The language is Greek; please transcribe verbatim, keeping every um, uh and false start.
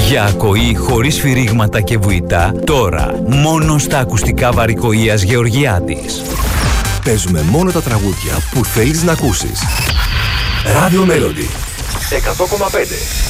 Για ακοή χωρίς φυρίγματα και βουητά, τώρα μόνο στα ακουστικά Βαρικοΐας Γεωργιάδης. Παίζουμε μόνο τα τραγούδια που θέλεις να ακούσεις. Radio Melody εκατό κόμμα πέντε.